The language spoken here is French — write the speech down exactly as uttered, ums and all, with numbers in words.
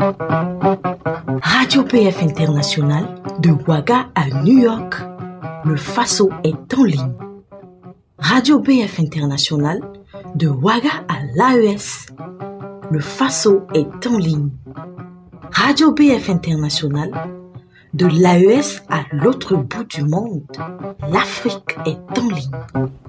Radio P F International, de Ouaga à New York, le Faso est en ligne. Radio P F International, de Ouaga à l'A E S, le Faso est en ligne. Radio P F International, de l'A E S à l'autre bout du monde, l'Afrique est en ligne.